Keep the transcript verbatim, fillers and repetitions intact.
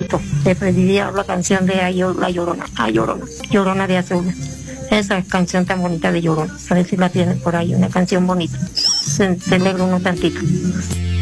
bonito. Le pediría la canción de Ayo- La Llorona, a Llorona, Llorona de Azul. Esa canción tan bonita de Llorona. A ver si la tienen por ahí, una canción bonita. Se, se alegra uno tantito.